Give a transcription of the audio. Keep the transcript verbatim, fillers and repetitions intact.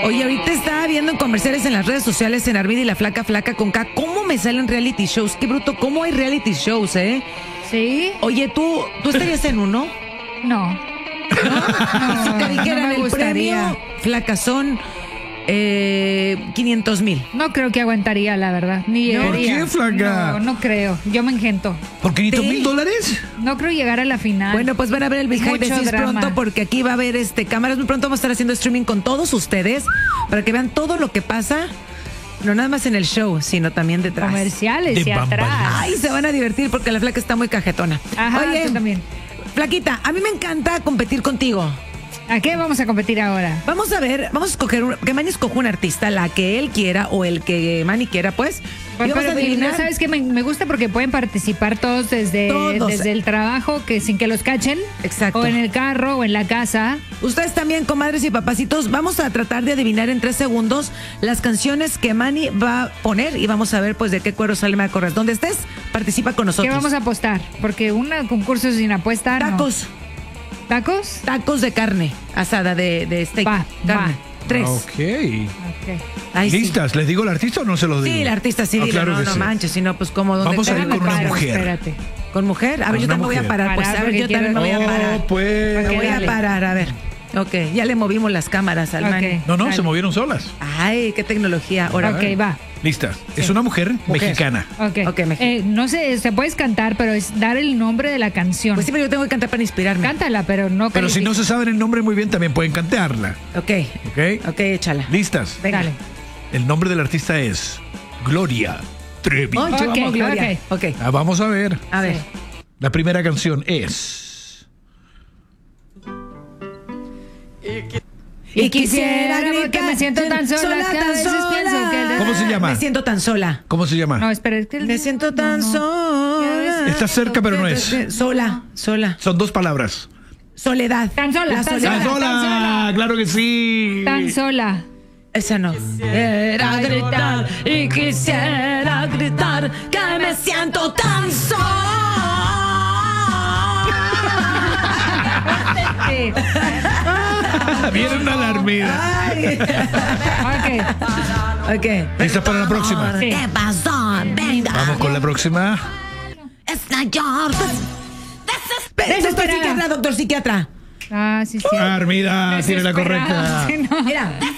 Oye, ahorita estaba viendo en comerciales en las redes sociales en Armida y la Flaca Flaca con K. ¿Cómo me salen reality shows? Qué bruto, ¿cómo hay reality shows, eh? ¿Sí? Oye, ¿tú, tú estarías en uno? No. ¿No? Si te dijeran no me el gustaría. premio, Flaca, son eh, quinientos mil. No creo que aguantaría, la verdad. Ni ¿No? ¿Por llegaría. qué, flaca? No, no creo. Yo me engento. ¿Por quinientos Sí. mil dólares? No creo llegar a la final. Bueno, pues van a ver el Behind the Mucho Scenes drama. pronto, porque aquí va a haber este cámaras. Muy pronto vamos a estar haciendo streaming con todos ustedes para que vean todo lo que pasa, no nada más en el show, sino también detrás. Comerciales De y atrás. bambalinas. Ay, se van a divertir porque la Flaca está muy cajetona. Ajá, Oye, tú también. Flaquita, a mí me encanta competir contigo. ¿A qué vamos a competir ahora? Vamos a ver, vamos a escoger, un, que Manny escoja un artista, la que él quiera o el que Manny quiera, pues. Pues, y vamos pero, a adivinar. ¿sabes qué? Me, me gusta porque pueden participar todos desde, Todos. desde el trabajo, que sin que los cachen. Exacto. O en el carro o en la casa. Ustedes también, comadres y papacitos, vamos a tratar de adivinar en tres segundos las canciones que Manny va a poner y vamos a ver pues de qué cuero sale más correr. Donde estés, participa con nosotros. ¿Qué vamos a apostar? Porque un concurso sin apuesta, no. Tacos, ¿Tacos? tacos de carne asada, de, de steak. Va, carne. va. Tres. Ok. Ok. Ay, sí. ¿Listas? ¿Les digo el artista o no se los digo? Sí, el artista sí, Ah, dilo, claro no, que no sí. manches, si no, pues como donde Vamos a ir tengan con la una cara. mujer. Espérate. ¿Con mujer? A ver, Con yo una también me voy a mujer. parar, pues, Parar, a ver, porque yo también me voy a quiero- parar. Oh, pues. Me voy a dale. parar, a ver. Ok, ya le movimos las cámaras al Ok. Manny. No, no, Dale. se movieron solas. Ay, qué tecnología. Ahora, Ok, va. Listas. Es una mujer, Mujer. mexicana. Ok. Ok, Meji. Eh, no sé, se puedes cantar, pero es dar el nombre de la canción. pues sí, pero yo tengo que cantar para inspirarme. Cántala, pero no Pero si no califica. se saben el nombre muy bien, también pueden cantarla. Ok, ¿Ok? ok, échala. ¿Listas? Venga. Dale. El nombre del artista es Gloria Trevi. Oh, yo Ok, amo Gloria. Ok, Ah, vamos a ver. a ver. Sí. La primera canción es... Y quisiera porque me siento tan sola, cada vez pienso que el- ¿Cómo se llama? Me siento tan sola. ¿Cómo se llama? No, espera, es que el- Me siento tan no, no. sola. Está cerca, pero no es. Sola, sola. Son dos palabras. Soledad. Tan sola, La tan soledad. ¡Tan sola. sola! ¡Claro que sí! Tan sola. Esa no. Quisiera gritar y quisiera gritar que me siento tan sola. Sí. Viene una alarmida. Ay. Ok. Ok. ¿Listas para la próxima? Sí. ¿Qué pasó? Venga. Vamos con la próxima. Es mayor. Doctor Desesperada. psiquiatra, doctor psiquiatra. Ah, sí, sí. Armida tiene la correcta. Sí, no. Mira.